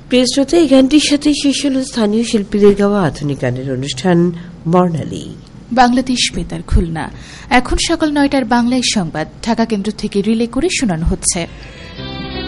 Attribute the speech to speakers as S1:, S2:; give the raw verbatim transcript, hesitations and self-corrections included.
S1: প্রিয় শ্রোতা, এই গানটির সাথে শেষ হল স্থানীয় শিল্পীদের গাওয়া আধুনিক গানের অনুষ্ঠান বর্ণালী।
S2: বাংলাদেশ বেতার খুলনা। এখন সকাল নয়টার বাংলায় সংবাদ ঢাকা কেন্দ্র থেকে রিলে করে শোনানো হচ্ছে।